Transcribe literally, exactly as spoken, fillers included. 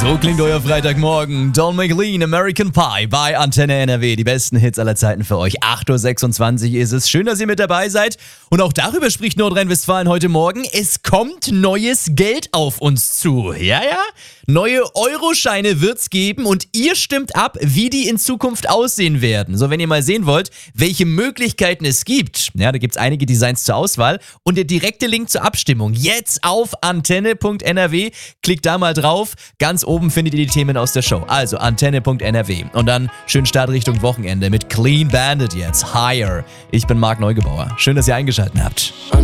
So klingt euer Freitagmorgen. Don McLean, American Pie bei Antenne N R W. Die besten Hits aller Zeiten für euch. acht Uhr sechsundzwanzig ist es. Schön, dass ihr mit dabei seid. Und auch darüber spricht Nordrhein-Westfalen heute Morgen. Es kommt neues Geld auf uns zu. Ja, ja? Neue Euroscheine wird's geben und ihr stimmt ab, wie die in Zukunft aussehen werden. So, wenn ihr mal sehen wollt, welche Möglichkeiten es gibt. Ja, da gibt's einige Designs zur Auswahl. Und der direkte Link zur Abstimmung jetzt auf antenne punkt n r w. Klickt da mal drauf. Ganz oben findet ihr die Themen aus der Show. Also antenne punkt n r w. Und dann schönen Start Richtung Wochenende mit Clean Bandit jetzt. Higher. Ich bin Marc Neugebauer. Schön, dass ihr eingeschaltet habt.